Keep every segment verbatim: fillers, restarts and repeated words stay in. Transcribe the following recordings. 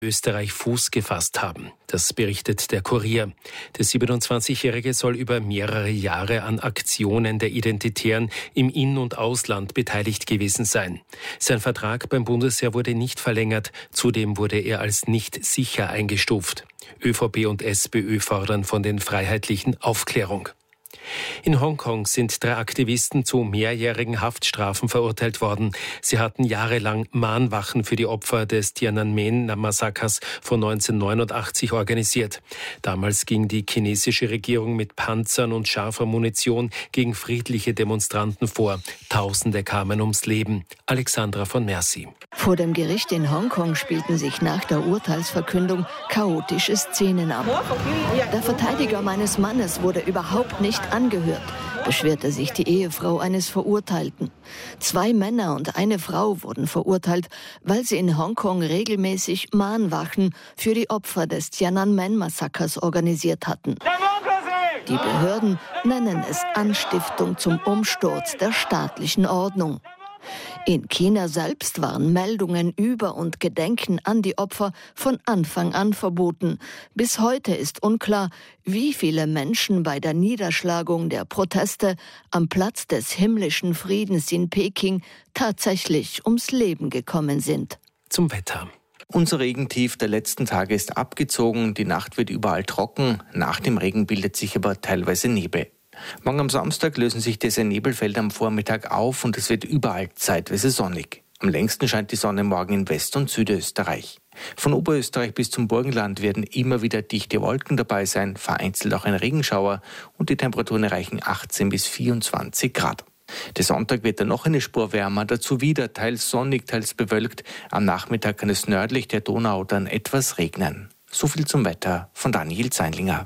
Österreich Fuß gefasst haben. Das berichtet der Kurier. Der siebenundzwanzigjährige soll über mehrere Jahre an Aktionen der Identitären im In- und Ausland beteiligt gewesen sein. Sein Vertrag beim Bundesheer wurde nicht verlängert. Zudem wurde er als nicht sicher eingestuft. ÖVP und SPÖ fordern von den Freiheitlichen Aufklärung. In Hongkong sind drei Aktivisten zu mehrjährigen Haftstrafen verurteilt worden. Sie hatten jahrelang Mahnwachen für die Opfer des Tiananmen-Massakers von neunzehnhundertneunundachtzig organisiert. Damals ging die chinesische Regierung mit Panzern und scharfer Munition gegen friedliche Demonstranten vor. Tausende kamen ums Leben. Alexandra von Mercy. Vor dem Gericht in Hongkong spielten sich nach der Urteilsverkündung chaotische Szenen ab. Der Verteidiger meines Mannes wurde überhaupt nicht angehört, beschwerte sich die Ehefrau eines Verurteilten. Zwei Männer und eine Frau wurden verurteilt, weil sie in Hongkong regelmäßig Mahnwachen für die Opfer des Tiananmen-Massakers organisiert hatten. Die Behörden nennen es Anstiftung zum Umsturz der staatlichen Ordnung. In China selbst waren Meldungen über und Gedenken an die Opfer von Anfang an verboten. Bis heute ist unklar, wie viele Menschen bei der Niederschlagung der Proteste am Platz des himmlischen Friedens in Peking tatsächlich ums Leben gekommen sind. Zum Wetter. Unser Regentief der letzten Tage ist abgezogen. Die Nacht wird überall trocken. Nach dem Regen bildet sich aber teilweise Nebel. Morgen am Samstag lösen sich diese Nebelfelder am Vormittag auf und es wird überall zeitweise sonnig. Am längsten scheint die Sonne morgen in West- und Südösterreich. Von Oberösterreich bis zum Burgenland werden immer wieder dichte Wolken dabei sein, vereinzelt auch ein Regenschauer und die Temperaturen erreichen achtzehn bis vierundzwanzig Grad. Der Sonntag wird dann noch eine Spur wärmer, dazu wieder teils sonnig, teils bewölkt. Am Nachmittag kann es nördlich der Donau dann etwas regnen. So viel zum Wetter von Daniel Zeinlinger.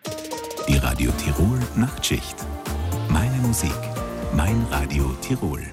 Die Radio Tirol Nachtschicht. Meine Musik, mein Radio Tirol.